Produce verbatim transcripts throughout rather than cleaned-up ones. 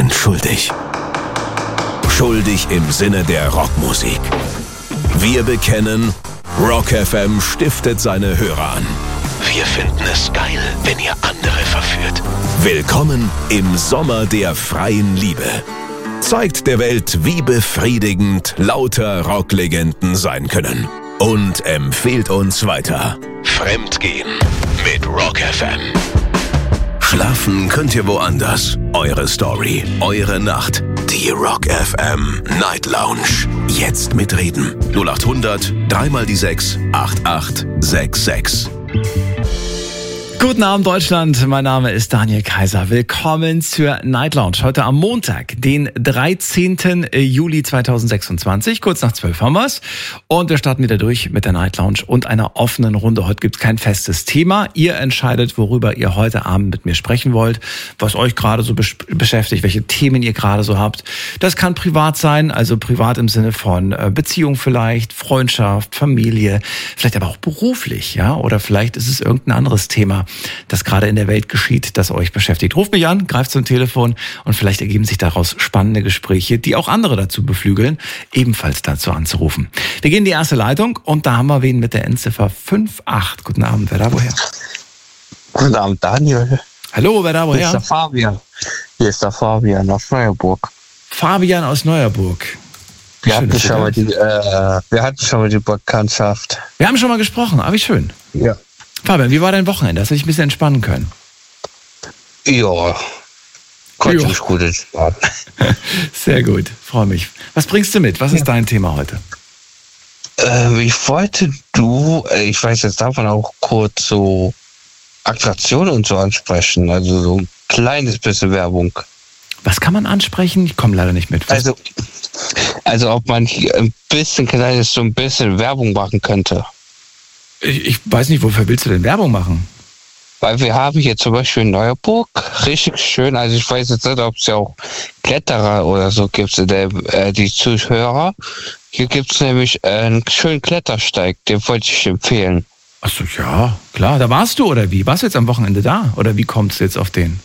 sind schuldig. Schuldig im Sinne der Rockmusik. Wir bekennen, Rock F M stiftet seine Hörer an. Wir finden es geil, wenn ihr andere verführt. Willkommen im Sommer der freien Liebe. Zeigt der Welt, wie befriedigend lauter Rocklegenden sein können. Und empfehlt uns weiter. Fremdgehen mit Rock F M. Schlafen könnt ihr woanders. Eure Story, eure Nacht. Die Rock F M Night Lounge. Jetzt mitreden. null acht hundert, dreimal die sechs, acht acht sechs sechs. Guten Abend Deutschland, mein Name ist Daniel Kaiser. Willkommen zur Night Lounge. Heute am Montag, den dreizehnten Juli zweitausendsechsundzwanzig. Kurz nach zwölf haben wir's. Und wir starten wieder durch mit der Night Lounge und einer offenen Runde. Heute gibt's kein festes Thema. Ihr entscheidet, worüber ihr heute Abend mit mir sprechen wollt, was euch gerade so besch- beschäftigt, welche Themen ihr gerade so habt. Das kann privat sein, also privat im Sinne von Beziehung vielleicht, Freundschaft, Familie, vielleicht aber auch beruflich, ja, oder vielleicht ist es irgendein anderes Thema, das gerade in der Welt geschieht, das euch beschäftigt. Ruft mich an, greift zum Telefon und vielleicht ergeben sich daraus spannende Gespräche, die auch andere dazu beflügeln, ebenfalls dazu anzurufen. Wir gehen in die erste Leitung und da haben wir wen mit der Endziffer fünf acht. Guten Abend, wer da woher? Guten Abend, Daniel. Hallo, wer da woher? Hier ist der Fabian. Hier ist der Fabian aus Neuerburg. Fabian aus Neuerburg. Wir hatten, schon mal die, äh, wir hatten schon mal die Bekanntschaft. Wir haben schon mal gesprochen, aber wie schön. Ja. Fabian, wie war dein Wochenende? Hast du dich ein bisschen entspannen können? Ja, konnte Ja. mich gut entspannen. Sehr gut, freue mich. Was bringst du mit? Was ist dein Thema heute? Ähm, ich wollte du, äh, ich weiß jetzt davon auch kurz so Attraktionen und so ansprechen, also so ein kleines bisschen Werbung. Was kann man ansprechen? Ich komme leider nicht mit. Was? Also, also ob man hier ein bisschen kleines, so ein bisschen Werbung machen könnte. Ich, ich weiß nicht, wofür willst du denn Werbung machen? Weil wir haben hier zum Beispiel in Neuerburg richtig schön, also ich weiß jetzt nicht, ob es ja auch Kletterer oder so gibt, der, äh, die Zuhörer. Hier gibt es nämlich einen schönen Klettersteig, den wollte ich empfehlen. Achso, ja, klar. Da warst du oder wie? Warst du jetzt am Wochenende da? Oder wie kommst du jetzt auf den?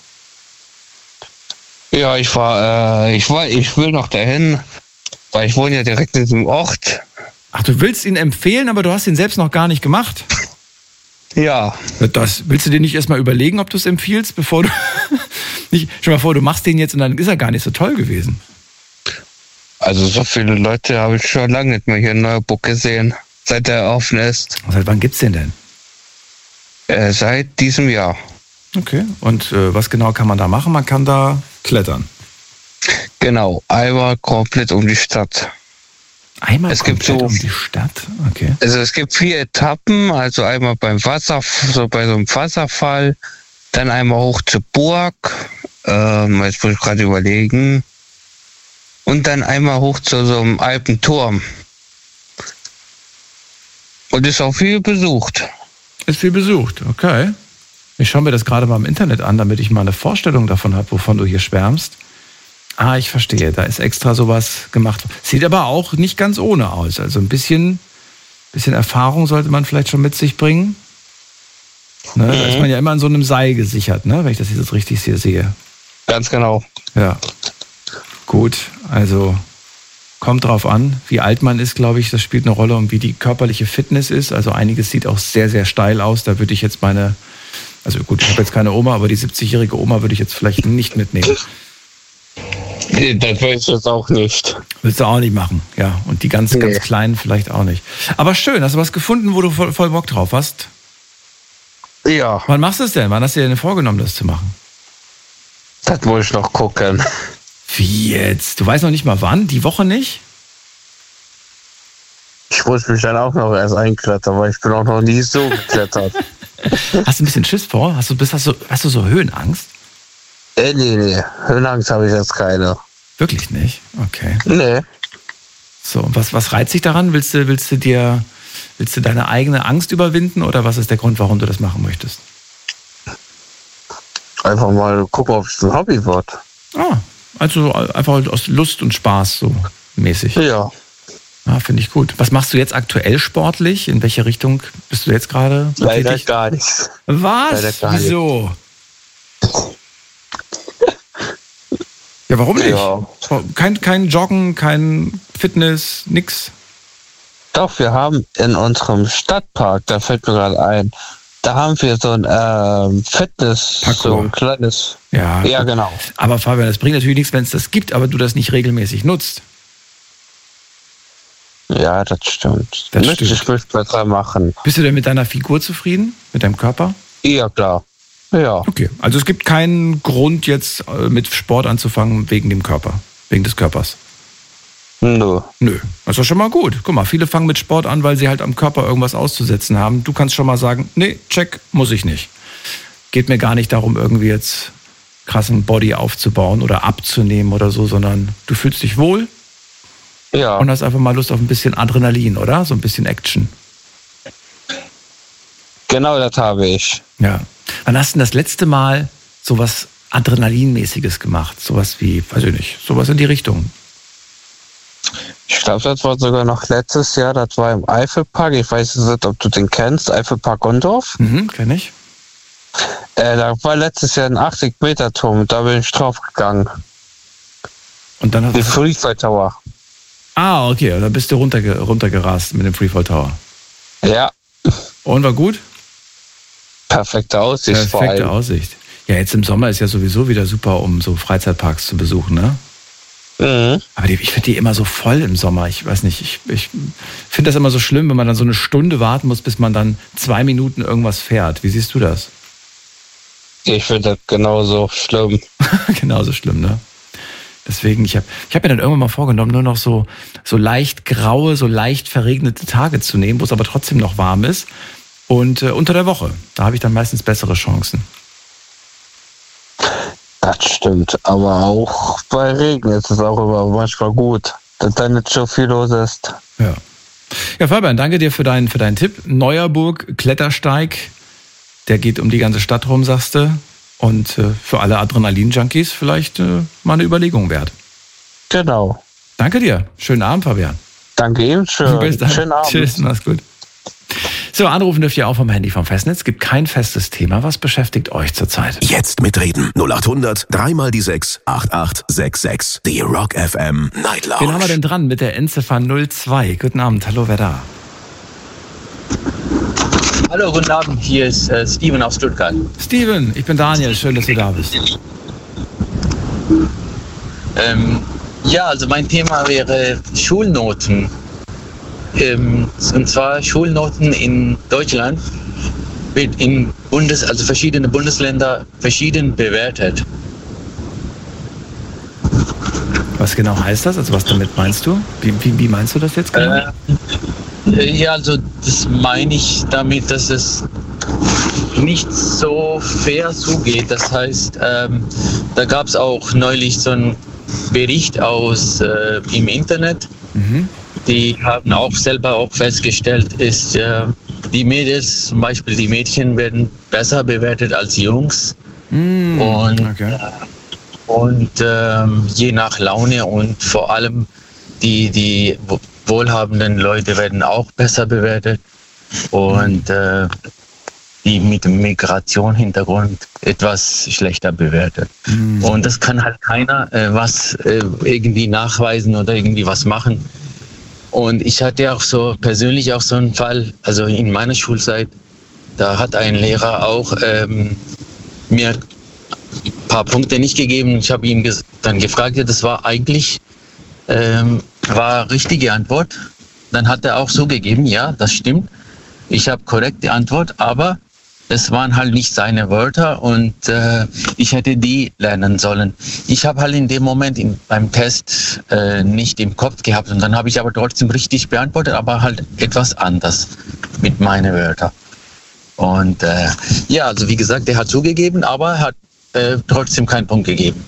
Ja, ich war, äh, ich war, ich will noch dahin, weil ich wohne ja direkt in diesem Ort. Ach, du willst ihn empfehlen, aber du hast ihn selbst noch gar nicht gemacht? Ja. Das willst du dir nicht erstmal überlegen, ob du es empfiehlst, bevor du... nicht, stell mal vor, du machst den jetzt und dann ist er gar nicht so toll gewesen. Also so viele Leute habe ich schon lange nicht mehr hier in Neuerburg gesehen, seit er offen ist. Seit wann gibt's den denn? Äh, seit diesem Jahr. Okay, und äh, was genau kann man da machen? Man kann da klettern. Genau, einmal komplett um die Stadt. Einmal es gibt komplett so, um die Stadt? Okay. Also es gibt vier Etappen, also einmal beim Wasser, so bei so einem Wasserfall, dann einmal hoch zur Burg, ähm, jetzt muss ich gerade überlegen, und dann einmal hoch zu so einem alten Turm. Und ist auch viel besucht. Ist viel besucht, okay. Ich schaue mir das gerade mal im Internet an, damit ich mal eine Vorstellung davon habe, wovon du hier schwärmst. Ah, ich verstehe, da ist extra sowas gemacht. Sieht aber auch nicht ganz ohne aus. Also ein bisschen, bisschen Erfahrung sollte man vielleicht schon mit sich bringen. Ne, mhm. Da ist man ja immer an so einem Seil gesichert, ne, wenn ich das jetzt richtig hier sehe. Ganz genau. Ja, gut, also kommt drauf an, wie alt man ist, glaube ich, das spielt eine Rolle und wie die körperliche Fitness ist. Also einiges sieht auch sehr, sehr steil aus. Da würde ich jetzt meine, also gut, ich habe jetzt keine Oma, aber die siebzigjährige Oma würde ich jetzt vielleicht nicht mitnehmen. Nee, das will ich jetzt auch nicht. Willst du auch nicht machen, ja. Und die ganz, nee. ganz Kleinen vielleicht auch nicht. Aber schön, hast du was gefunden, wo du voll, voll Bock drauf hast? Ja. Wann machst du es denn? Wann hast du dir denn vorgenommen, das zu machen? Das muss ich noch gucken. Wie jetzt? Du weißt noch nicht mal wann? Die Woche nicht? Ich muss mich dann auch noch erst einklettern, weil ich bin auch noch nie so geklettert. Hast du ein bisschen Schiss vor? Hast du, bist, hast du, hast du so Höhenangst? Äh, nee, nee. Höhenangst habe ich jetzt keine. Wirklich nicht? Okay. Nee. So, und was, was reizt dich daran? Willst du, willst du dir, willst du deine eigene Angst überwinden oder was ist der Grund, warum du das machen möchtest? Einfach mal gucken, ob es ein Hobby wird. Ah, also einfach aus Lust und Spaß so mäßig. Ja. Ah, finde ich gut. Was machst du jetzt aktuell sportlich? In welche Richtung bist du jetzt gerade? Leider tätig? Gar nichts. Was? Leider gar Wieso? Ja, warum nicht? Ja. Kein, kein Joggen, kein Fitness, nix? Doch, wir haben in unserem Stadtpark, da fällt mir gerade ein, da haben wir so ein ähm, Fitness, Parkour. so ein kleines. Ja, Ja, genau. Aber Fabian, das bringt natürlich nichts, wenn es das gibt, aber du das nicht regelmäßig nutzt. Ja, das stimmt. Das Müsste stimmt. ich besser dran machen. Bist du denn mit deiner Figur zufrieden? Mit deinem Körper? Ja, klar. Ja. Okay, also es gibt keinen Grund jetzt äh, mit Sport anzufangen wegen dem Körper, wegen des Körpers. Nö. Nö, das ist doch schon mal gut. Guck mal, viele fangen mit Sport an, weil sie halt am Körper irgendwas auszusetzen haben. Du kannst schon mal sagen, nee, check, muss ich nicht. Geht mir gar nicht darum, irgendwie jetzt krassen Body aufzubauen oder abzunehmen oder so, sondern du fühlst dich wohl Ja. und hast einfach mal Lust auf ein bisschen Adrenalin, oder? So ein bisschen Action. Genau, das habe ich. Ja. Wann hast du denn das letzte Mal sowas Adrenalinmäßiges gemacht? Sowas wie, weiß ich nicht, sowas in die Richtung. Ich glaube, das war sogar noch letztes Jahr, das war im Eifelpark. Ich weiß nicht, ob du den kennst, Eifelpark Gondorf. Mhm, kenn ich. Äh, da war letztes Jahr ein achtzig Meter Turm, da bin ich drauf gegangen. Und dann Die hast du, Freefall Tower. ah, okay, dann bist du runterge runtergerast mit dem Freefall Tower. Ja, Und war gut? perfekte Aussicht vor Perfekte allem. Aussicht. Ja, jetzt im Sommer ist ja sowieso wieder super, um so Freizeitparks zu besuchen, ne? Mhm. Aber die, ich finde die immer so voll im Sommer. Ich weiß nicht, ich, ich finde das immer so schlimm, wenn man dann so eine Stunde warten muss, bis man dann zwei Minuten irgendwas fährt. Wie siehst du das? Ich finde das genauso schlimm. Genauso schlimm, ne? Deswegen, ich habe ich hab mir dann irgendwann mal vorgenommen, nur noch so, so leicht graue, so leicht verregnete Tage zu nehmen, wo es aber trotzdem noch warm ist. Und äh, unter der Woche, da habe ich dann meistens bessere Chancen. Das stimmt, aber auch bei Regen ist es auch immer manchmal gut, dass da nicht so viel los ist. Ja. Ja, Fabian, danke dir für deinen, für deinen Tipp. Neuerburg, Klettersteig, der geht um die ganze Stadt rum, sagst du. Und äh, für alle Adrenalin-Junkies vielleicht äh, mal eine Überlegung wert. Genau. Danke dir. Schönen Abend, Fabian. Danke Ihnen, schön. Bis dann. Schönen Abend. Tschüss, mach's gut. So, anrufen dürft ihr auch vom Handy vom Festnetz. Gibt kein festes Thema. Was beschäftigt euch zurzeit? Jetzt mitreden. null acht hundert, dreimal die sechs, acht acht sechs sechs. Die Rock F M Night Lounge. Wen haben wir denn dran mit der Endziffer null zwei? Guten Abend, hallo, wer da? Hallo, guten Abend, hier ist äh, Steven aus Stuttgart. Steven, ich bin Daniel, schön, dass du da bist. Ähm, ja, also mein Thema wäre Schulnoten. Ähm, und zwar Schulnoten in Deutschland wird in Bundes, also verschiedene Bundesländer verschieden bewertet. Was genau heißt das? Also was damit meinst du? Wie, wie, wie meinst du das jetzt genau? Äh, ja, also das meine ich damit, dass es nicht so fair zugeht. Das heißt, ähm, da gab es auch neulich so einen Bericht aus äh, im Internet. Mhm. Die haben auch selber auch festgestellt, ist äh, die Mädels, zum Beispiel die Mädchen werden besser bewertet als Jungs. Mm, Und, okay. und ähm, je nach Laune und vor allem die, die wohlhabenden Leute werden auch besser bewertet. Und äh, die mit dem Migrationshintergrund etwas schlechter bewertet. Mm. Und das kann halt keiner äh, was äh, irgendwie nachweisen oder irgendwie was machen. Und ich hatte auch so persönlich auch so einen Fall, also in meiner Schulzeit, da hat ein Lehrer auch ähm, mir ein paar Punkte nicht gegeben. Ich habe ihn ges- dann gefragt, ja, das war eigentlich, ähm, war richtige Antwort. Dann hat er auch so gegeben, ja, das stimmt. Ich habe korrekte Antwort, aber es waren halt nicht seine Wörter und äh, ich hätte die lernen sollen. Ich habe halt in dem Moment in, beim Test äh, nicht im Kopf gehabt und dann habe ich aber trotzdem richtig beantwortet, aber halt etwas anders mit meinen Wörtern. Und äh, ja, also wie gesagt, der hat zugegeben, aber er hat äh, trotzdem keinen Punkt gegeben.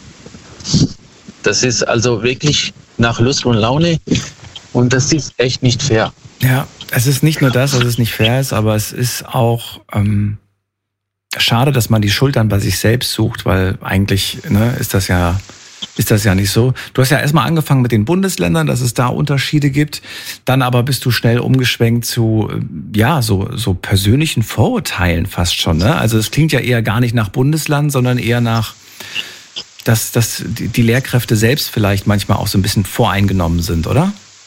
Das ist also wirklich nach Lust und Laune und das ist echt nicht fair. Ja, es ist nicht nur das, dass es nicht fair ist, aber es ist auch ähm, schade, dass man die Schuld dann bei sich selbst sucht, weil eigentlich ne, ist das ja ist das ja nicht so. Du hast ja erstmal angefangen mit den Bundesländern, dass es da Unterschiede gibt. Dann aber bist du schnell umgeschwenkt zu ja so so persönlichen Vorurteilen fast schon. Ne? Also es klingt ja eher gar nicht nach Bundesland, sondern eher nach dass, dass die Lehrkräfte selbst vielleicht manchmal auch so ein bisschen voreingenommen sind, oder?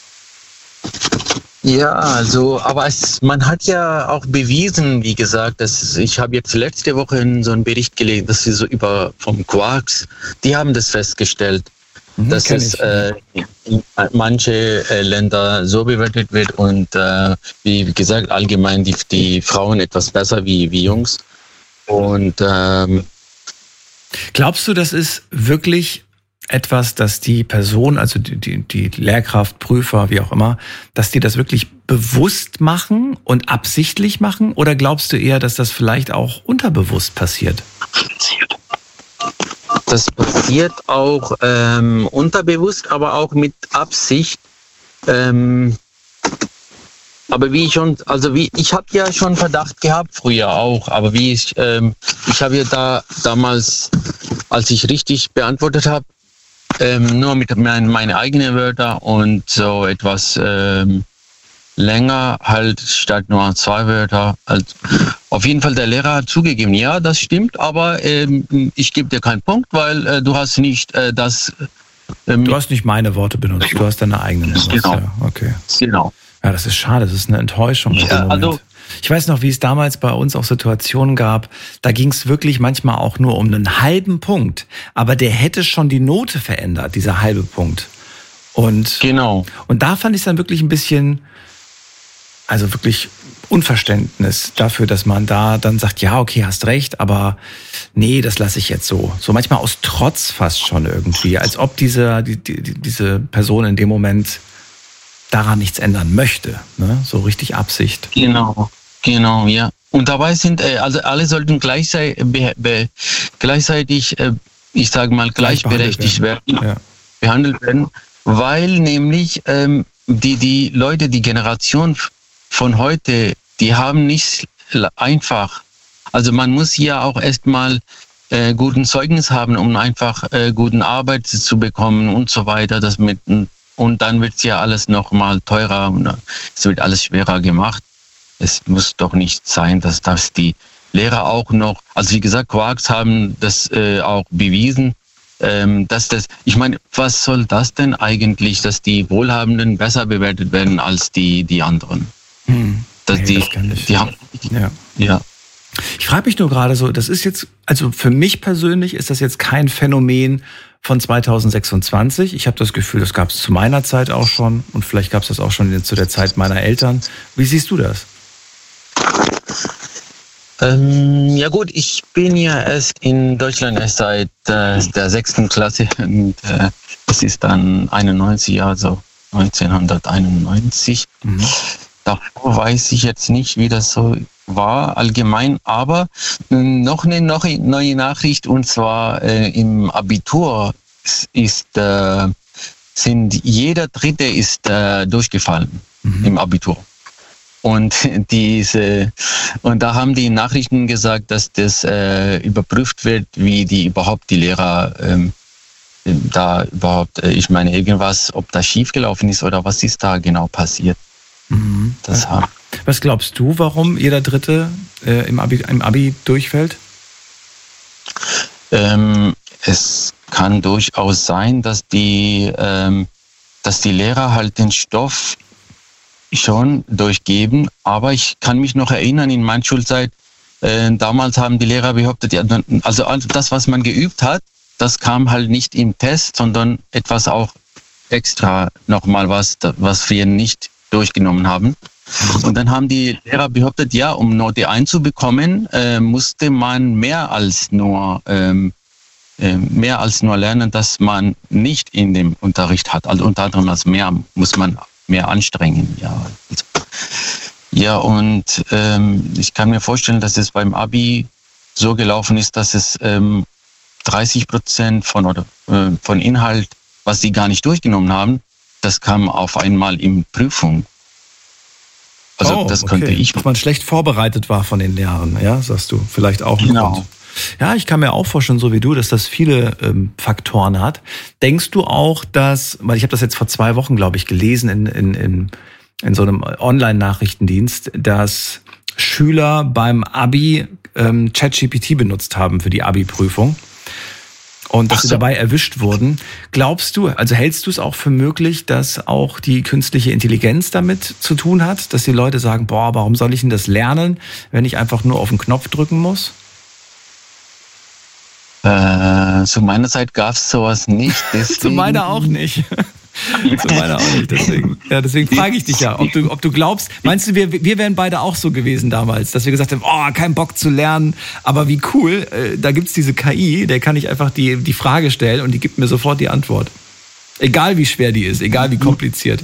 Ja, also, aber es, man hat ja auch bewiesen, wie gesagt, dass ich habe jetzt letzte Woche in so einen Bericht gelesen, dass sie so über vom Quarks, die haben das festgestellt, mhm, dass es äh, in manche äh, Länder so bewertet wird und äh, wie gesagt allgemein die, die Frauen etwas besser wie wie Jungs. Und ähm, glaubst du, das ist wirklich etwas, dass die Person, also die, die, die Lehrkraft, Prüfer, wie auch immer, dass die das wirklich bewusst machen und absichtlich machen? Oder glaubst du eher, dass das vielleicht auch unterbewusst passiert? Das passiert auch ähm, unterbewusst, aber auch mit Absicht. Ähm, aber wie ich schon, also wie ich habe ja schon Verdacht gehabt früher auch, aber wie ich, ähm, ich habe ja da damals, als ich richtig beantwortet habe, ähm, nur mit mein, meine eigenen Wörter und so etwas ähm, länger halt statt nur zwei Wörter. Also, auf jeden Fall der Lehrer hat zugegeben, ja, das stimmt, aber ähm, ich gebe dir keinen Punkt, weil äh, du hast nicht äh, das. Ähm, du hast nicht meine Worte benutzt, du hast deine eigenen benutzt. Genau. Ja, okay. Genau. Ja, das ist schade, das ist eine Enttäuschung. Ja, also, ich weiß noch, wie es damals bei uns auch Situationen gab, da ging es wirklich manchmal auch nur um einen halben Punkt, aber der hätte schon die Note verändert, dieser halbe Punkt. Und, genau. Und da fand ich es dann wirklich ein bisschen, also wirklich Unverständnis dafür, dass man da dann sagt, ja, okay, hast recht, aber nee, das lasse ich jetzt so. So manchmal aus Trotz fast schon irgendwie, als ob diese, die, die, diese Person in dem Moment daran nichts ändern möchte, ne? So richtig Absicht. Genau, genau, ja. Und dabei sind, äh, also alle sollten gleichzeitig, be, be, gleichzeitig äh, ich sage mal, gleichberechtigt werden, werden ja. behandelt werden, weil nämlich ähm, die, die Leute, die Generation von heute, die haben nicht einfach, also man muss ja auch erstmal äh, guten Zeugnis haben, um einfach äh, guten Arbeit zu bekommen und so weiter, das mit und dann wird es ja alles noch mal teurer und es wird alles schwerer gemacht. Es muss doch nicht sein, dass das die Lehrer auch noch, also wie gesagt, Quarks haben das äh, auch bewiesen, ähm, dass das, ich meine, was soll das denn eigentlich, dass die Wohlhabenden besser bewertet werden als die, die anderen? Hm. Dass nee, die, das kann ich. die haben, ja. ja. Ich frage mich nur gerade so, das ist jetzt, also für mich persönlich ist das jetzt kein Phänomen von zweitausendsechsundzwanzig. Ich habe das Gefühl, das gab es zu meiner Zeit auch schon und vielleicht gab es das auch schon zu der Zeit meiner Eltern. Wie siehst du das? Ähm, ja gut, ich bin ja erst in Deutschland erst seit äh, der sechsten Klasse und äh, es ist dann einundneunzig, also neunzehnhunderteinundneunzig. Mhm. Davor weiß ich jetzt nicht, wie das so war allgemein, aber noch eine noch neue Nachricht, und zwar äh, im Abitur ist, äh, sind jeder Dritte ist äh, durchgefallen mhm. im Abitur. Und diese und da haben die Nachrichten gesagt, dass das äh, überprüft wird, wie die überhaupt die Lehrer ähm, da überhaupt, äh, ich meine irgendwas, ob da schiefgelaufen ist oder was ist da genau passiert. Mhm. Das haben. Was glaubst du, warum jeder Dritte äh, im Abi, im Abi durchfällt? Ähm, es kann durchaus sein, dass die, ähm, dass die Lehrer halt den Stoff schon durchgeben, aber ich kann mich noch erinnern, in meiner Schulzeit, äh, damals haben die Lehrer behauptet, ja, also das, was man geübt hat, das kam halt nicht im Test, sondern etwas auch extra nochmal was, was wir nicht durchgenommen haben. Und dann haben die Lehrer behauptet, ja, um Note eins zu bekommen, äh, musste man mehr als nur ähm, äh, mehr als nur lernen, dass man nicht in dem Unterricht hat. Also unter anderem als mehr muss man mehr anstrengen. Ja, ja und ähm, ich kann mir vorstellen, dass es beim Abi so gelaufen ist, dass es ähm, dreißig Prozent von oder äh, von Inhalt, was sie gar nicht durchgenommen haben, das kam auf einmal in Prüfung. Also oh, das könnte okay. ich. Dass man schlecht vorbereitet war von den Lehrern, ja, sagst du, vielleicht auch ein genau. Grund. Ja, ich kann mir auch vorstellen, so wie du, dass das viele ähm, Faktoren hat. Denkst du auch, dass, weil ich habe das jetzt vor zwei Wochen, glaube ich, gelesen in, in, in, in so einem Online-Nachrichtendienst, dass Schüler beim Abi ähm, ChatGPT benutzt haben für die Abi-Prüfung. und dass Ach so. sie dabei erwischt wurden. Glaubst du, also hältst du es auch für möglich, dass auch die künstliche Intelligenz damit zu tun hat, dass die Leute sagen, boah, warum soll ich denn das lernen, wenn ich einfach nur auf den Knopf drücken muss? Äh, zu meiner Zeit gab es sowas nicht. Deswegen, Zu meiner auch nicht. Zu meiner auch nicht. Deswegen, ja, deswegen frage ich dich ja, ob du, ob du glaubst, meinst du, wir, wir wären beide auch so gewesen damals, dass wir gesagt haben, oh, kein Bock zu lernen, aber wie cool, äh, da gibt's diese K I, der kann ich einfach die, die Frage stellen und die gibt mir sofort die Antwort. Egal wie schwer die ist, egal wie kompliziert.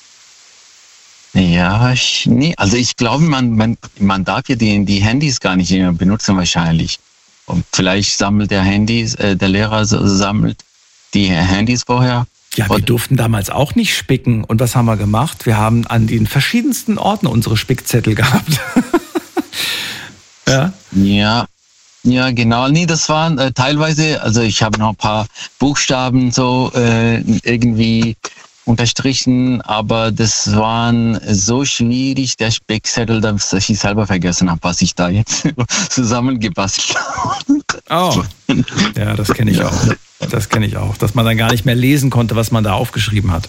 Ja, ich, nee, also ich glaube, man, man, man darf ja die, die Handys gar nicht mehr benutzen wahrscheinlich. Und vielleicht sammelt der Handys, äh, der Lehrer sammelt die Handys vorher. Ja, wir durften damals auch nicht spicken. Und was haben wir gemacht? Wir haben an den verschiedensten Orten unsere Spickzettel gehabt. Ja. Ja, ja, genau. Nee, das waren äh, teilweise, also ich habe noch ein paar Buchstaben so äh, irgendwie unterstrichen, aber das waren so schwierig, der Spickzettel, dass ich selber vergessen habe, was ich da jetzt zusammengebastelt habe. Oh, ja, das kenne ich auch. Das kenne ich auch, dass man dann gar nicht mehr lesen konnte, was man da aufgeschrieben hat.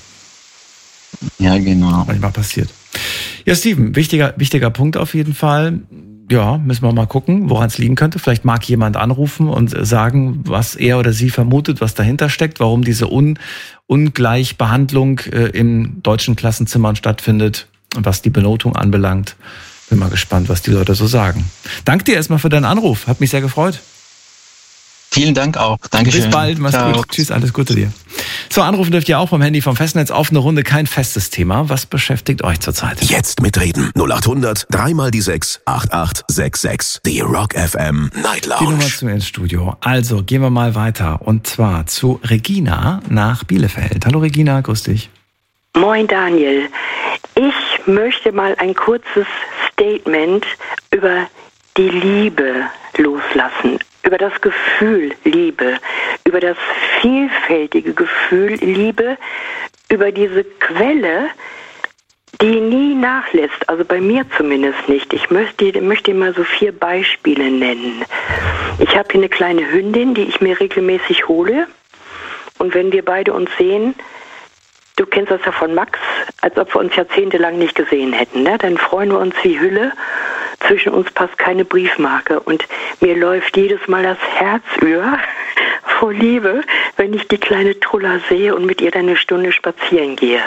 Ja, genau. Manchmal passiert. Ja, Steven, wichtiger, wichtiger Punkt auf jeden Fall. Ja, müssen wir mal gucken, woran es liegen könnte. Vielleicht mag jemand anrufen und sagen, was er oder sie vermutet, was dahinter steckt, warum diese Un- Ungleichbehandlung äh, in deutschen Klassenzimmern stattfindet und was die Benotung anbelangt. Bin mal gespannt, was die Leute so sagen. Danke dir erstmal für deinen Anruf. Hat mich sehr gefreut. Vielen Dank auch. Dankeschön. Bis bald. Mach's Ciao. gut. Tschüss, alles Gute dir. So, anrufen dürft ihr auch vom Handy, vom Festnetz auf eine Runde. Kein festes Thema. Was beschäftigt euch zurzeit? Jetzt mitreden. null acht hundert, dreimal die sechs, acht acht sechs sechs. Die Rock F M Night Die Nummer Lounge. zu mir ins Studio. Also, gehen wir mal weiter. Und zwar zu Regina nach Bielefeld. Hallo Regina, grüß dich. Moin Daniel. Ich möchte mal ein kurzes Statement über die Liebe loslassen. Über das Gefühl Liebe, über das vielfältige Gefühl Liebe, über diese Quelle, die nie nachlässt, also bei mir zumindest nicht. Ich möchte, möchte mal so vier Beispiele nennen. Ich habe hier eine kleine Hündin, die ich mir regelmäßig hole. Und wenn wir beide uns sehen, du kennst das ja von Max, als ob wir uns jahrzehntelang nicht gesehen hätten, ne? Dann freuen wir uns wie Hülle. Zwischen uns passt keine Briefmarke und mir läuft jedes Mal das Herz über vor Liebe, wenn ich die kleine Trulla sehe und mit ihr dann eine Stunde spazieren gehe.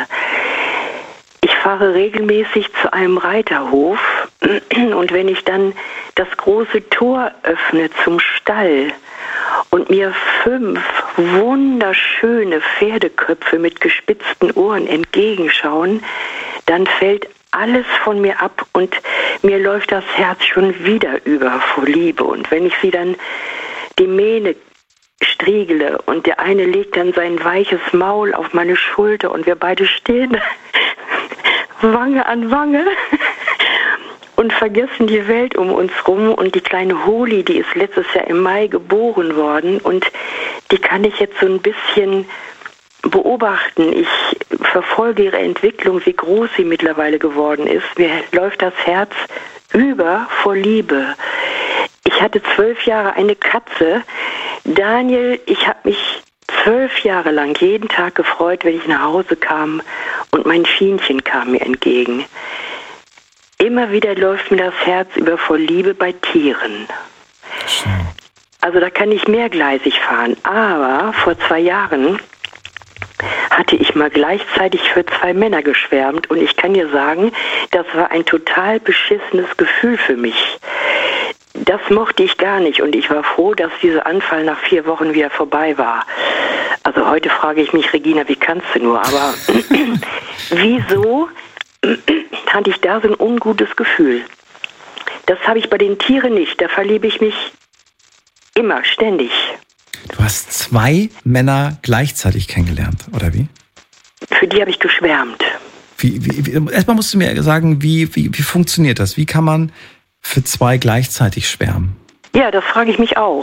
Ich fahre regelmäßig zu einem Reiterhof und wenn ich dann das große Tor öffne zum Stall und mir fünf wunderschöne Pferdeköpfe mit gespitzten Ohren entgegenschauen, dann fällt alles von mir ab und mir läuft das Herz schon wieder über vor Liebe. Und wenn ich sie dann die Mähne striegele und der eine legt dann sein weiches Maul auf meine Schulter und wir beide stehen Wange an Wange und vergessen die Welt um uns rum. Und die kleine Holi, die ist letztes Jahr im Mai geboren worden und die kann ich jetzt so ein bisschen beobachten. Ich verfolge ihre Entwicklung, wie groß sie mittlerweile geworden ist. Mir läuft das Herz über vor Liebe. Ich hatte zwölf Jahre eine Katze. Daniel, ich habe mich zwölf Jahre lang jeden Tag gefreut, wenn ich nach Hause kam und mein Schienchen kam mir entgegen. Immer wieder läuft mir das Herz über vor Liebe bei Tieren. Schön. Also da kann ich mehrgleisig fahren. Aber vor zwei Jahren hatte ich mal gleichzeitig für zwei Männer geschwärmt und ich kann dir sagen, das war ein total beschissenes Gefühl für mich. Das mochte ich gar nicht und ich war froh, dass dieser Anfall nach vier Wochen wieder vorbei war. Also heute frage ich mich, Regina, wie kannst du nur? Aber wieso hatte ich da so ein ungutes Gefühl? Das habe ich bei den Tieren nicht. Da verliebe ich mich immer, ständig. Du hast zwei Männer gleichzeitig kennengelernt, oder wie? Für die habe ich geschwärmt. Wie, wie, wie, erstmal musst du mir sagen, wie, wie, wie funktioniert das? Wie kann man für zwei gleichzeitig schwärmen? Ja, das frage ich mich auch.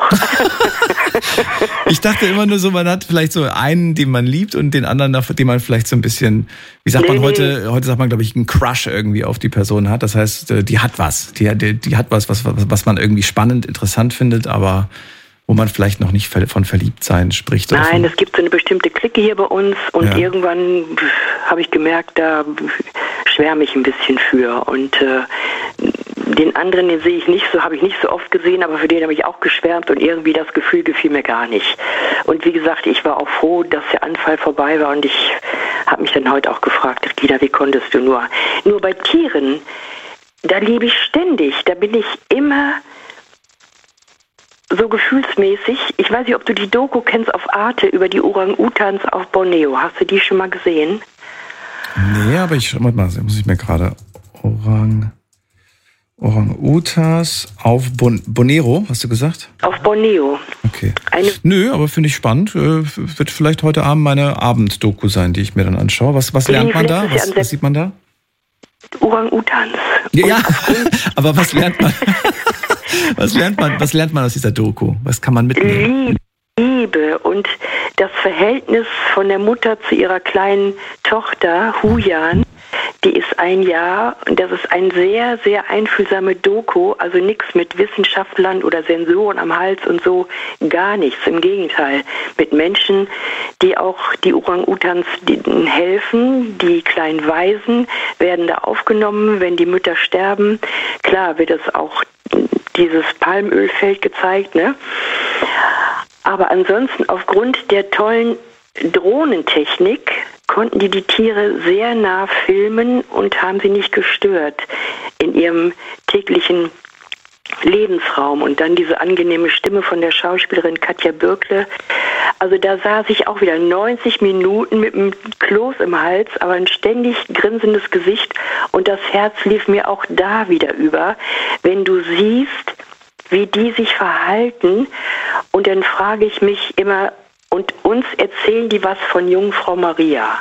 Ich dachte immer nur so, man hat vielleicht so einen, den man liebt und den anderen, den man vielleicht so ein bisschen, wie sagt man nee, heute, nee. heute sagt man, glaube ich, einen Crush irgendwie auf die Person hat. Das heißt, die hat was. Die, die, die hat was, was, was man irgendwie spannend, interessant findet, aber wo man vielleicht noch nicht von Verliebtsein spricht? Oder Nein, so? es gibt so eine bestimmte Clique hier bei uns und Ja. irgendwann habe ich gemerkt, da schwärme ich ein bisschen für. Und äh, den anderen, den sehe ich nicht so, habe ich nicht so oft gesehen, aber für den habe ich auch geschwärmt und irgendwie das Gefühl gefiel mir gar nicht. Und wie gesagt, ich war auch froh, dass der Anfall vorbei war und ich habe mich dann heute auch gefragt, Gina, wie konntest du nur? Nur bei Tieren, da liebe ich ständig, da bin ich immer so gefühlsmäßig. Ich weiß nicht, ob du die Doku kennst auf Arte über die Orang-Utans auf Borneo. Hast du die schon mal gesehen? Nee, aber ich schau mal, muss ich mir gerade Orang... Orang-Utas auf bon- Borneo, hast du gesagt? Auf Borneo. Okay. Eine Nö, aber finde ich spannend. Äh, wird vielleicht heute Abend meine Abenddoku sein, die ich mir dann anschaue. Was, was lernt man da? Was, was sieht man da? Orang-Utans. Ja, ja. Aber was lernt man? was lernt man? Was lernt man aus dieser Doku? Was kann man mitnehmen? Liebe und das Verhältnis von der Mutter zu ihrer kleinen Tochter, Huyan, die ist ein Jahr und das ist ein sehr, sehr einfühlsame Doku, also nichts mit Wissenschaftlern oder Sensoren am Hals und so, gar nichts, im Gegenteil, mit Menschen, die auch die Orang-Utans helfen, die kleinen Waisen werden da aufgenommen, wenn die Mütter sterben, klar wird es auch dieses Palmölfeld gezeigt, ne? Aber ansonsten aufgrund der tollen Drohnentechnik konnten die die Tiere sehr nah filmen und haben sie nicht gestört in ihrem täglichen Lebensraum. Und dann diese angenehme Stimme von der Schauspielerin Katja Birkle. Also da saß ich auch wieder neunzig Minuten mit einem Kloß im Hals, aber ein ständig grinsendes Gesicht und das Herz lief mir auch da wieder über, wenn du siehst, wie die sich verhalten. Und dann frage ich mich immer, und uns erzählen die was von Jungfrau Maria.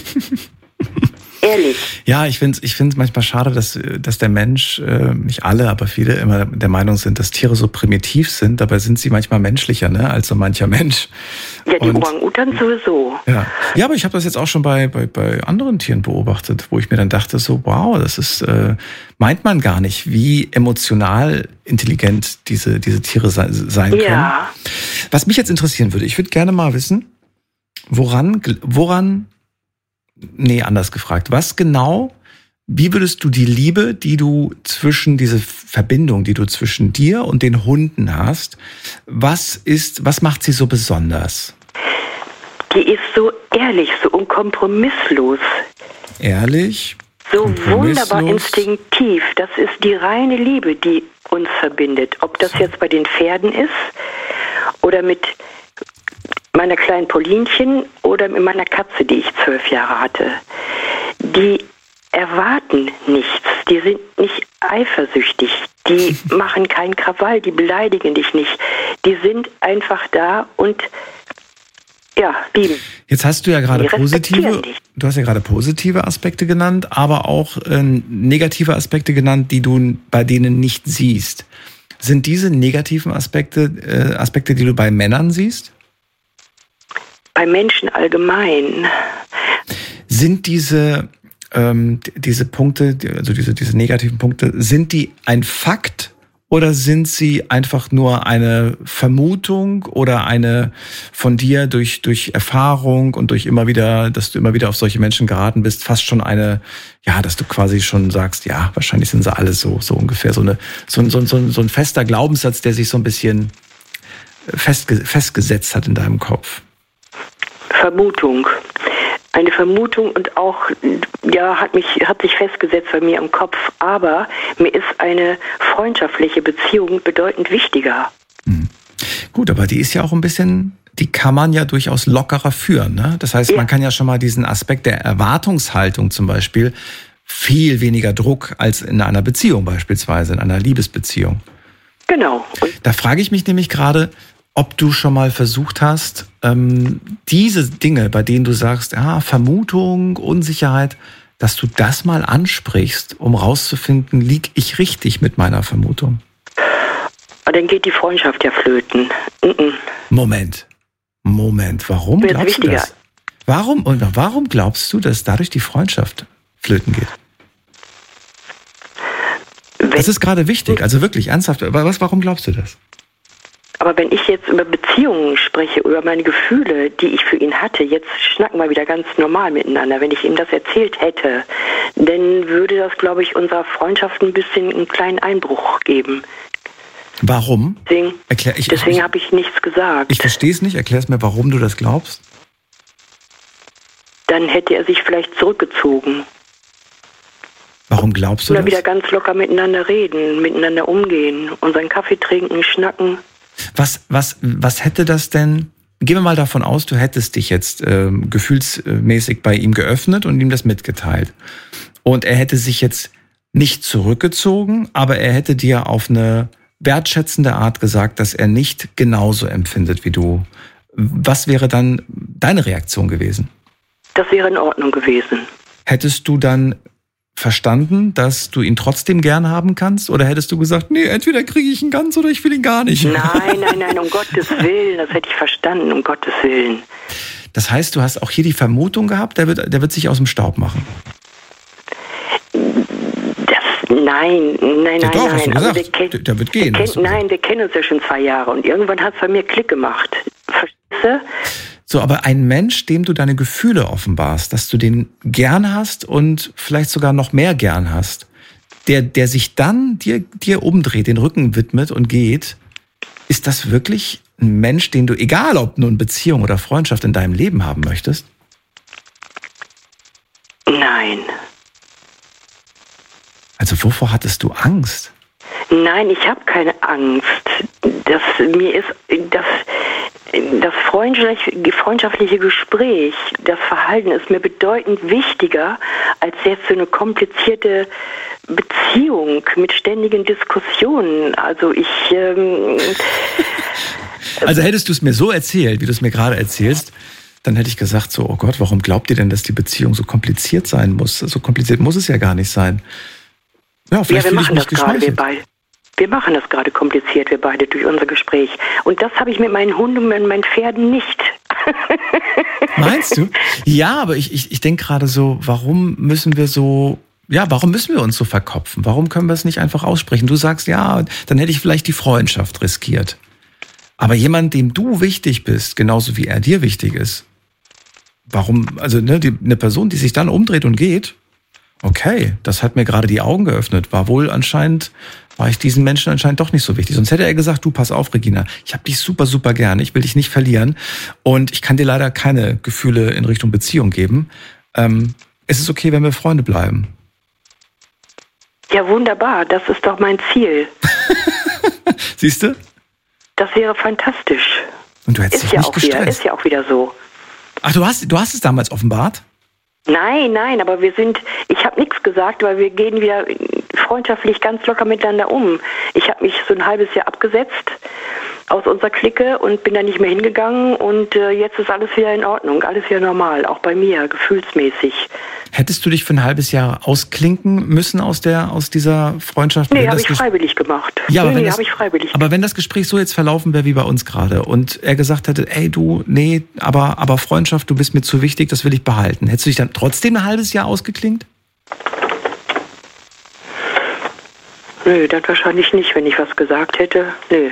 Ehrlich. Ja, ich finde es ich find's manchmal schade, dass, dass der Mensch, äh, nicht alle, aber viele immer der Meinung sind, dass Tiere so primitiv sind. Dabei sind sie manchmal menschlicher, ne, als so mancher Mensch. Ja, die Und, Orang-Utans sowieso. Ja. ja, aber ich habe das jetzt auch schon bei, bei, bei anderen Tieren beobachtet, wo ich mir dann dachte, so wow, das ist, äh, meint man gar nicht, wie emotional intelligent diese, diese Tiere sein, sein können. Ja. Was mich jetzt interessieren würde, ich würde gerne mal wissen, woran, woran, nee, anders gefragt, was genau, wie würdest du die Liebe, die du zwischen, diese Verbindung, die du zwischen dir und den Hunden hast, was ist, was macht sie so besonders? Die ist so ehrlich, so unkompromisslos. Ehrlich? So wunderbar instinktiv. Das ist die reine Liebe, die uns verbindet. Ob das jetzt bei den Pferden ist oder mit meiner kleinen Paulinchen oder mit meiner Katze, die ich zwölf Jahre hatte. Die erwarten nichts. Die sind nicht eifersüchtig. Die machen keinen Krawall. Die beleidigen dich nicht. Die sind einfach da und ja, lieben. Jetzt hast du ja gerade Die respektieren positive, dich. du hast ja gerade positive Aspekte genannt, aber auch äh, negative Aspekte genannt, die du bei denen nicht siehst. Sind diese negativen Aspekte äh, Aspekte, die du bei Männern siehst? Bei Menschen allgemein. Sind diese ähm, diese Punkte, also diese diese negativen Punkte, sind die ein Fakt? Oder sind sie einfach nur eine Vermutung oder eine von dir durch durch Erfahrung und durch immer wieder, dass du immer wieder auf solche Menschen geraten bist, fast schon eine, ja, dass du quasi schon sagst, ja, wahrscheinlich sind sie alle so so ungefähr so eine so ein so ein, so ein, so ein fester Glaubenssatz, der sich so ein bisschen festge- festgesetzt hat in deinem Kopf. Vermutung. Eine Vermutung und auch, ja, hat mich, hat sich festgesetzt bei mir im Kopf. Aber mir ist eine freundschaftliche Beziehung bedeutend wichtiger. Hm. Gut, aber die ist ja auch ein bisschen, die kann man ja durchaus lockerer führen, ne? Das heißt, Ja. man kann ja schon mal diesen Aspekt der Erwartungshaltung zum Beispiel viel weniger Druck als in einer Beziehung beispielsweise, in einer Liebesbeziehung. Genau. Und Da frage ich mich nämlich gerade, ob du schon mal versucht hast, ähm, diese Dinge, bei denen du sagst, ah, Vermutung, Unsicherheit, dass du das mal ansprichst, um rauszufinden, lieg ich richtig mit meiner Vermutung? dann geht die Freundschaft ja flöten. Mm-mm. Moment, Moment, warum Mir ist glaubst du wichtiger. das? Warum, und warum glaubst du, dass dadurch die Freundschaft flöten geht? Wenn, Das ist gerade wichtig, also wirklich ernsthaft. Aber was, warum glaubst du das? Aber wenn ich jetzt über Beziehungen spreche, über meine Gefühle, die ich für ihn hatte, jetzt schnacken wir wieder ganz normal miteinander. Wenn ich ihm das erzählt hätte, dann würde das, glaube ich, unserer Freundschaft ein bisschen einen kleinen Einbruch geben. Warum? Deswegen, Erklär, ich, deswegen ich, habe ich nichts gesagt. Ich verstehe es nicht. Erklär es mir, warum du das glaubst. Dann hätte er sich vielleicht zurückgezogen. Warum glaubst du Oder das? wieder ganz locker miteinander reden, miteinander umgehen, unseren Kaffee trinken, schnacken. Was, was, was hätte das denn? Gehen wir mal davon aus, du hättest dich jetzt ähm, gefühlsmäßig bei ihm geöffnet und ihm das mitgeteilt. Und er hätte sich jetzt nicht zurückgezogen, aber er hätte dir auf eine wertschätzende Art gesagt, dass er nicht genauso empfindet wie du. Was wäre dann deine Reaktion gewesen? Das wäre in Ordnung gewesen. Hättest du dann verstanden, dass du ihn trotzdem gern haben kannst? Oder hättest du gesagt, nee, entweder kriege ich ihn ganz oder ich will ihn gar nicht? Nein, nein, nein, um Gottes Willen, das hätte ich verstanden, um Gottes Willen. Das heißt, du hast auch hier die Vermutung gehabt, der wird, der wird sich aus dem Staub machen. Das, nein, nein, Ja, nein, doch, nein. hast du Also gesagt. wir kenn- Der- der wird gehen, wir hast du kenn- nein, wir kennen uns ja schon zwei Jahre und irgendwann hat es bei mir Klick gemacht. Verstehst du? So, aber ein Mensch, dem du deine Gefühle offenbarst, dass du den gern hast und vielleicht sogar noch mehr gern hast, der, der sich dann dir, dir umdreht, den Rücken widmet und geht, ist das wirklich ein Mensch, den du, egal ob nun Beziehung oder Freundschaft, in deinem Leben haben möchtest? Nein. Also wovor hattest du Angst? Nein, ich habe keine Angst. Das, mir ist das, das freundschaftliche, freundschaftliche Gespräch, das Verhalten ist mir bedeutend wichtiger als jetzt so eine komplizierte Beziehung mit ständigen Diskussionen. Also ich... Ähm, Also hättest du es mir so erzählt, wie du es mir gerade erzählst, dann hätte ich gesagt so, oh Gott, warum glaubt ihr denn, dass die Beziehung so kompliziert sein muss? So kompliziert muss es ja gar nicht sein. Ja, ja, vielleicht wir fühle ich machen mich das gerade, wir geschmeichelt. beide. Wir machen das gerade kompliziert, wir beide, durch unser Gespräch. Und das habe ich mit meinen Hunden und meinen Pferden nicht. Meinst du? Ja, aber ich, ich, ich denke gerade so, warum müssen wir so, ja, warum müssen wir uns so verkopfen? Warum können wir es nicht einfach aussprechen? Du sagst, ja, dann hätte ich vielleicht die Freundschaft riskiert. Aber jemand, dem du wichtig bist, genauso wie er dir wichtig ist, warum, also ne, die, eine Person, die sich dann umdreht und geht, okay, das hat mir gerade die Augen geöffnet, war wohl anscheinend, war ich diesen Menschen anscheinend doch nicht so wichtig. Sonst hätte er gesagt, du, pass auf, Regina, ich habe dich super, super gerne, ich will dich nicht verlieren und ich kann dir leider keine Gefühle in Richtung Beziehung geben. Ähm, es ist okay, wenn wir Freunde bleiben. Ja, wunderbar, das ist doch mein Ziel. Siehst du? Das wäre fantastisch. Und du hättest Ist dich ja nicht auch wieder, gestresst. ist ja auch wieder so. Ach, du hast, du hast es damals offenbart? Nein, nein, aber wir sind, ich habe nichts gesagt, weil wir gehen wieder freundschaftlich ganz locker miteinander um. Ich habe mich so ein halbes Jahr abgesetzt aus unserer Clique und bin da nicht mehr hingegangen und äh, jetzt ist alles wieder in Ordnung, alles wieder normal, auch bei mir, gefühlsmäßig. Hättest du dich für ein halbes Jahr ausklinken müssen aus der, aus dieser Freundschaft? Nee, wenn habe das ich Ges- freiwillig gemacht. Ja, aber nee, wenn nee, das- habe ich freiwillig Aber wenn das Gespräch so jetzt verlaufen wäre wie bei uns gerade und er gesagt hätte, ey du, nee, aber, aber Freundschaft, du bist mir zu wichtig, das will ich behalten. Hättest du dich dann trotzdem ein halbes Jahr ausgeklinkt? Nö, dann wahrscheinlich nicht, wenn ich was gesagt hätte. Nö.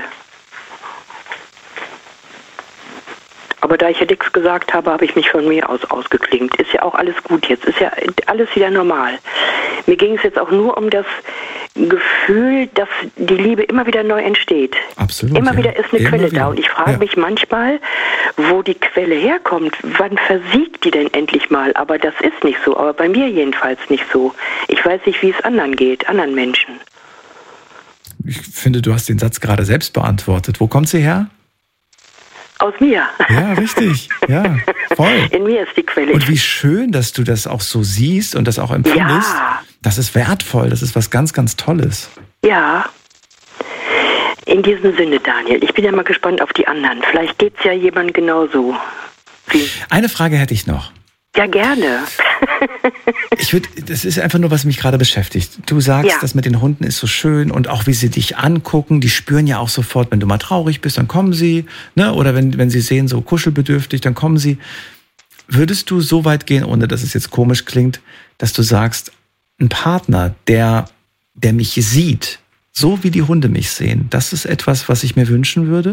Aber da ich ja nichts gesagt habe, habe ich mich von mir aus ausgeklinkt. Ist ja auch alles gut jetzt. Ist ja alles wieder normal. Mir ging es jetzt auch nur um das Gefühl, dass die Liebe immer wieder neu entsteht. Absolut. Immer ja. wieder ist eine Immer Quelle wieder. da. Und ich frage Ja. mich manchmal, wo die Quelle herkommt. Wann versiegt die denn endlich mal? Aber das ist nicht so. Aber bei mir jedenfalls nicht so. Ich weiß nicht, wie es anderen geht, anderen Menschen. Ich finde, du hast den Satz gerade selbst beantwortet. Wo kommt sie her? Aus mir. Ja, richtig. Ja, voll. In mir ist die Quelle. Und wie schön, dass du das auch so siehst und das auch empfindest. Ja. Das ist wertvoll, das ist was ganz, ganz Tolles. Ja. In diesem Sinne, Daniel, ich bin ja mal gespannt auf die anderen. Vielleicht geht's ja jemand genauso. Wie? Eine Frage hätte ich noch. Ja, gerne. Ich würde, das ist einfach nur, was mich gerade beschäftigt. Du sagst, Ja. das mit den Hunden ist so schön und auch wie sie dich angucken, die spüren ja auch sofort, wenn du mal traurig bist, dann kommen sie, ne? Oder wenn, wenn sie sehen, so kuschelbedürftig, dann kommen sie. Würdest du so weit gehen, ohne dass es jetzt komisch klingt, dass du sagst, ein Partner, der, der mich sieht, so wie die Hunde mich sehen, das ist etwas, was ich mir wünschen würde?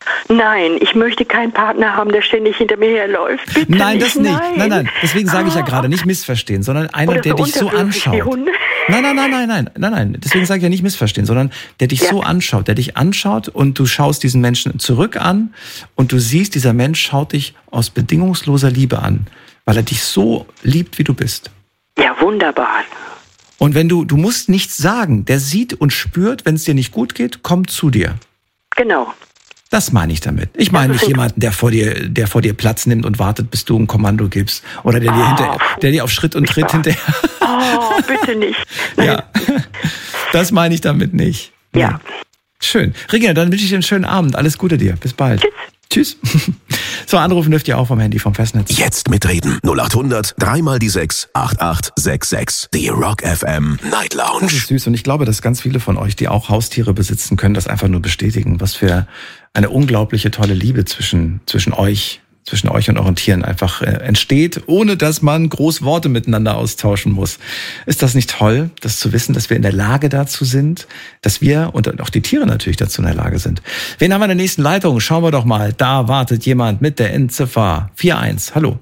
Nein, ich möchte keinen Partner haben, der ständig hinter mir herläuft. Bitte Nein, nicht, das nicht. Nein, nein, nein. Deswegen sage ich ja Ah. gerade, nicht missverstehen, sondern einer, Oder der so dich so unterwürfig, die anschaut. Hunde. Nein, nein, nein, nein, nein, nein, nein. Deswegen sage ich ja nicht missverstehen, sondern der dich Ja. so anschaut, der dich anschaut und du schaust diesen Menschen zurück an und du siehst, dieser Mensch schaut dich aus bedingungsloser Liebe an, weil er dich so liebt, wie du bist. Ja, wunderbar. Und wenn du, du musst nichts sagen, der sieht und spürt, wenn es dir nicht gut geht, kommt zu dir. Genau. Das meine ich damit. Ich meine nicht jemanden, der vor dir, der vor dir Platz nimmt und wartet, bis du ein Kommando gibst. Oder der dir, Oh, hinter, der dir auf Schritt und Tritt hinterher. Oh, bitte nicht. Nein. Ja, das meine ich damit nicht. Ja. Schön. Regina, dann wünsche ich dir einen schönen Abend. Alles Gute dir. Bis bald. Tschüss. Tschüss. So, anrufen dürft ihr auch vom Handy, vom Festnetz. Jetzt mitreden. null acht hundert, dreimal die sechs, acht acht sechs sechs. Die Rock F M Night Das Lounge. ist süß und ich glaube, dass ganz viele von euch, die auch Haustiere besitzen, können das einfach nur bestätigen, was für eine unglaubliche tolle Liebe zwischen, zwischen euch, zwischen euch und euren Tieren einfach äh, entsteht, ohne dass man groß Worte miteinander austauschen muss. Ist das nicht toll, das zu wissen, dass wir in der Lage dazu sind, dass wir und auch die Tiere natürlich dazu in der Lage sind? Wen haben wir in der nächsten Leitung? Schauen wir doch mal. Da wartet jemand mit der Endziffer vier eins. Hallo.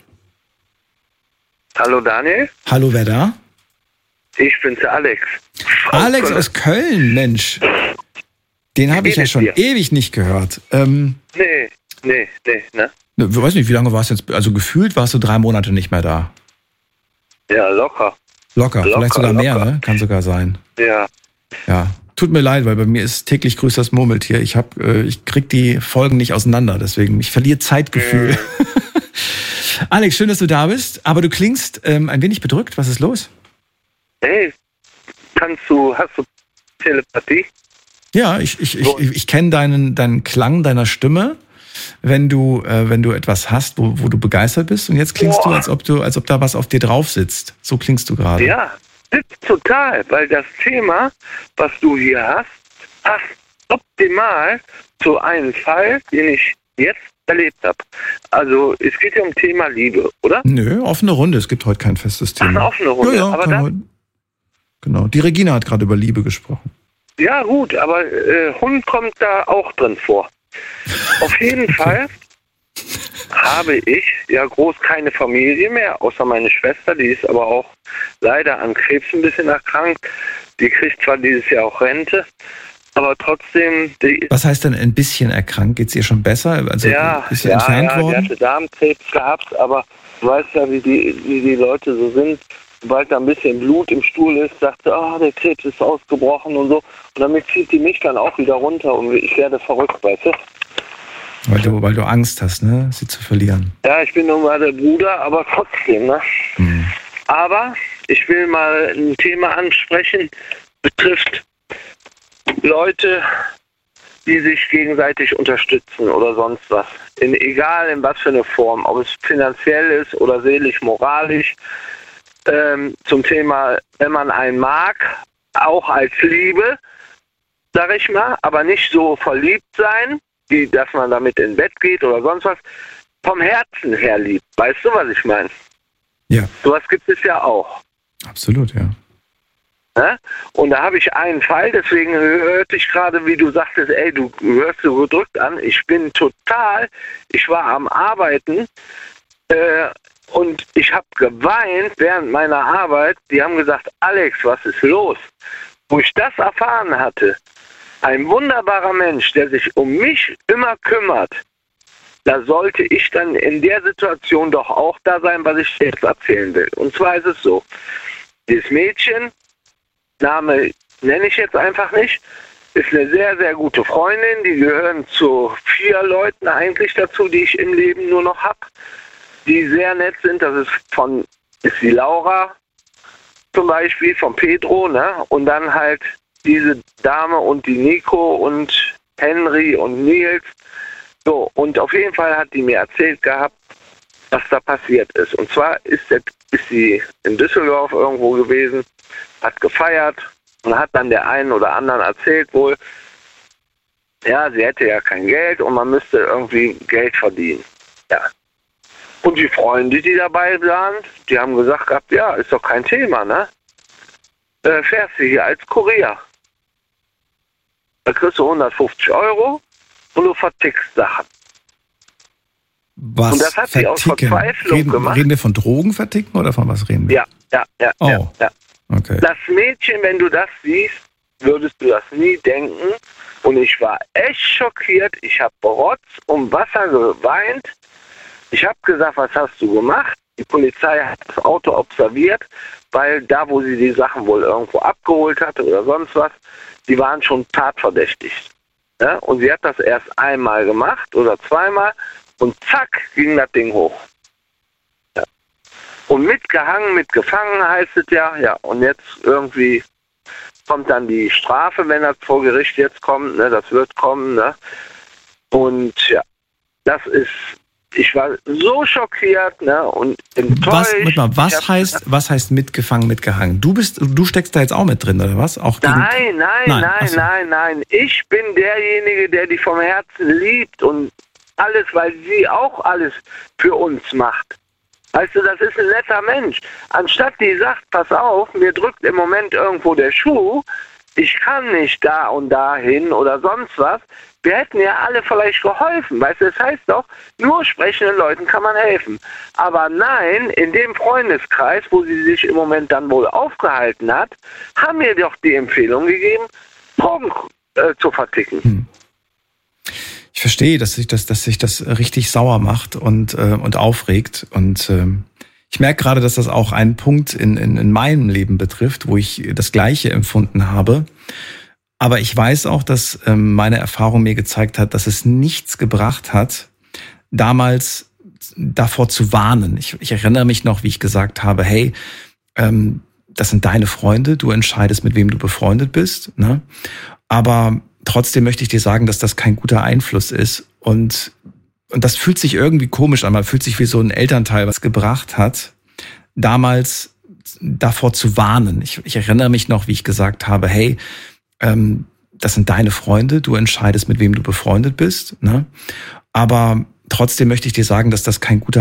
Hallo Daniel, Hallo, wer da? ich bin's der Alex. Alex Köln. aus Köln, Mensch. Den habe ich ja geht es schon dir? ewig nicht gehört. Ähm, Nee, nee, nee, ne? ich weiß nicht, wie lange warst du jetzt? Also gefühlt warst du drei Monate nicht mehr da. Ja, locker. Locker, Locker, vielleicht sogar mehr, locker. ne? Kann sogar sein. Ja. Ja. Tut mir leid, weil bei mir ist täglich grüßt das Murmeltier. Ich hab, äh, ich krieg die Folgen nicht auseinander, deswegen ich verliere Zeitgefühl. Mhm. Alex, schön, dass du da bist, aber du klingst ähm, ein wenig bedrückt. Was ist los? Hey, kannst du, hast du Telepathie? Ja, ich, ich, ich, So. ich, ich kenne deinen, deinen Klang deiner Stimme, wenn du, äh, wenn du etwas hast, wo, wo du begeistert bist. Und jetzt klingst Boah. du, als ob du, als ob da was auf dir drauf sitzt. So klingst du gerade. Ja, das ist total, weil das Thema, was du hier hast, passt optimal zu einem Fall, den ich jetzt erlebt habe. Also es geht ja um Thema Liebe, oder? Nö, offene Runde. Es gibt heute kein festes Ach, Thema. eine offene Runde. Ja, ja, aber kann das, heute, genau. Die Regina hat gerade über Liebe gesprochen. ja gut, aber äh, Hund kommt da auch drin vor. Auf jeden Fall habe ich ja groß keine Familie mehr, außer meine Schwester, die ist aber auch leider an Krebs ein bisschen erkrankt. Die kriegt zwar dieses Jahr auch Rente, aber trotzdem, die Was heißt denn ein bisschen erkrankt? Geht's ihr schon besser? Also ja, ist sie ja, entfernt ja, die worden? hatte Darmkrebs gehabt, aber du weißt ja, wie die, wie die Leute so sind. Sobald da ein bisschen Blut im Stuhl ist, sagt sie, ah, der Krebs ist ausgebrochen und so. Und damit zieht die mich dann auch wieder runter und ich werde verrückt, weißt du? Weil du, weil du Angst hast, ne, sie zu verlieren. Ja, ich bin nun mal der Bruder, aber trotzdem, ne? Hm. Aber ich will mal ein Thema ansprechen, betrifft Leute, die sich gegenseitig unterstützen oder sonst was. In, egal in was für eine Form, ob es finanziell ist oder seelisch, moralisch. Ähm, zum Thema, wenn man einen mag, auch als Liebe, sag ich mal, aber nicht so verliebt sein, wie dass man damit ins Bett geht oder sonst was, vom Herzen her liebt. Weißt du, was ich meine? Ja, Sowas gibt es ja auch. absolut, ja. Ne? Und da habe ich einen Fall, deswegen hörte ich gerade, wie du sagtest, ey, du hörst so gedrückt an. Ich bin total, ich war am Arbeiten äh, und ich habe geweint während meiner Arbeit. Die haben gesagt, Alex, was ist los? Wo ich das erfahren hatte, ein wunderbarer Mensch, der sich um mich immer kümmert, da sollte ich dann in der Situation doch auch da sein, was ich jetzt erzählen will. Und zwar ist es so, dieses Mädchen, Name nenne ich jetzt einfach nicht, ist eine sehr, sehr gute Freundin. Die gehören zu vier Leuten eigentlich dazu, die ich im Leben nur noch habe, die sehr nett sind. Das ist von ist die Laura zum Beispiel, von Pedro, ne? Und dann halt diese Dame und die Nico und Henry und Nils. So, und auf jeden Fall hat die mir erzählt gehabt, was da passiert ist. Und zwar ist, der, ist sie in Düsseldorf irgendwo gewesen, hat gefeiert und hat dann der einen oder anderen erzählt wohl, ja, sie hätte ja kein Geld und man müsste irgendwie Geld verdienen. Ja. Und die Freunde, die dabei waren, die haben gesagt gehabt, ja, ist doch kein Thema, ne? Äh, fährst du hier als Kurier. Da kriegst du hundertfünfzig Euro und du vertickst Sachen. Was und das hat sie aus Verzweiflung reden, gemacht. Reden wir von Drogen verticken oder von was reden wir? Ja, ja, ja. Oh. ja, ja. Okay. Das Mädchen, wenn du das siehst, würdest du das nie denken. Und ich war echt schockiert. Ich habe Rotz und Wasser geweint. Ich habe gesagt, was hast du gemacht? Die Polizei hat das Auto observiert, weil da, wo sie die Sachen wohl irgendwo abgeholt hatte oder sonst was, die waren schon tatverdächtig. Ja? Und sie hat das erst einmal gemacht oder zweimal und zack, ging das Ding hoch. Ja. Und mitgehangen, mitgefangen heißt es ja, ja, und jetzt irgendwie kommt dann die Strafe, wenn das vor Gericht jetzt kommt, ne, das wird kommen, ne? Und ja, das ist, ich war so schockiert, ne, und enttäuscht. Was, mal, was heißt, was heißt mitgefangen, mitgehangen? Du bist, du steckst da jetzt auch mit drin, oder was? Auch gegen... Nein, nein, nein, nein, so. nein, nein. Ich bin derjenige, der die vom Herzen liebt und alles, weil sie auch alles für uns macht. Weißt du, das ist ein netter Mensch. Anstatt die sagt, pass auf, mir drückt im Moment irgendwo der Schuh, ich kann nicht da und da hin oder sonst was. Wir hätten ja alle vielleicht geholfen. Weißt du, das heißt doch, nur sprechenden Leuten kann man helfen. Aber nein, in dem Freundeskreis, wo sie sich im Moment dann wohl aufgehalten hat, haben mir doch die Empfehlung gegeben, Drogen äh, zu verticken. Hm. Ich verstehe, dass sich das, dass sich das richtig sauer macht und, äh, und aufregt. Und äh, ich merke gerade, dass das auch einen Punkt in, in, in meinem Leben betrifft, wo ich das Gleiche empfunden habe. Aber ich weiß auch, dass ähm, meine Erfahrung mir gezeigt hat, dass es nichts gebracht hat, damals davor zu warnen. Ich, ich erinnere mich noch, wie ich gesagt habe, hey, ähm, das sind deine Freunde, du entscheidest, mit wem du befreundet bist, ne? Aber trotzdem möchte ich dir sagen, dass das kein guter Einfluss ist. Und, und das fühlt sich irgendwie komisch an. Man fühlt sich wie so ein Elternteil, was gebracht hat, damals davor zu warnen. Ich, ich erinnere mich noch, wie ich gesagt habe, hey, ähm, das sind deine Freunde, du entscheidest, mit wem du befreundet bist, ne? Aber trotzdem möchte ich dir sagen, dass das kein guter